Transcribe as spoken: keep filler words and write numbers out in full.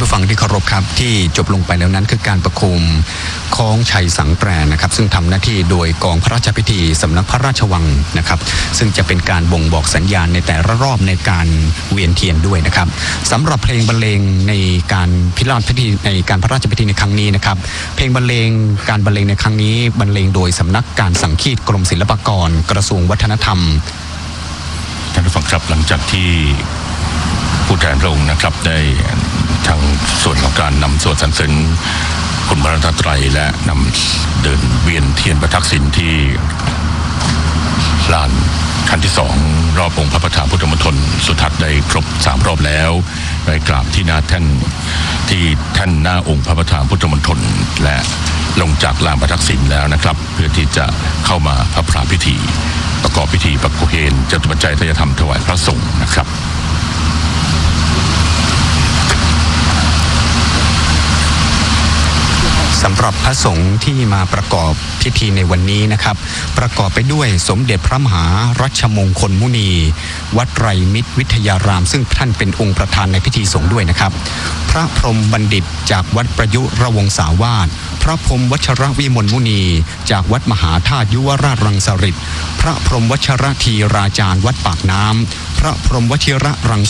ผู้ฟังที่เคารพครับที่จบลงไปแล้วนั้นคือการประโคมคล้องชัยสังแตรนะครับซึ่งทำหน้าที่โดยกองพระราชพิธีสำนักพระราชวังนะครับซึ่งจะเป็นการบ่งบอกสัญญาณในแต่ละรอบในการเวียนเทียนด้วยนะครับสำหรับเพลงบรรเลงในการพิราชพิธีในการพระราชพิธีในครั้งนี้นะครับเพลงบรรเลงการบรรเลงในครั้งนี้บรรเลงโดยสำนักการสังคีตกรมศิลปากรกระทรวงวัฒนธรรมท่านผู้ฟังครับหลังจากที่ผู้แทนพระองค์นะครับได้ทางส่วนของการนำสวดสรรเสริญคุณพระรัตนตรัยและนำเดินเวียนเทียนประทักษิณที่ลานขั้นที่สองรอบองค์พระประธานพุทธมณฑลสุทัศน์ได้ครบสามรอบแล้วได้กราบที่หน้าแท่นที่แท่นหน้าองค์พระประธานพุทธมณฑลและลงจากลานประทักษิณแล้วนะครับเพื่อที่จะเข้ามาพระพราพิธีประกอบพิธีประโคมจตุปัจจัยทายธรรมถวายพระสงฆ์นะครับสำหรับพระสงฆ์ที่มาประกอบพิธีในวันนี้นะครับประกอบไปด้วยสมเด็จพระมหารัชมงคลมุนีวัดไตรมิตรวิทยารามซึ่งท่านเป็นองค์ประธานในพิธีสงฆ์ด้วยนะครับพระพรหมบัณฑิตจากวัดประยุรวงศาวาสพระพรหมวชรวิมลมุนีจากวัดมหาธาตุยุวราชรังสฤษฎ์พระพรหมวชรธีราจารย์วัดปากน้ำพระพรหมวชิระรัง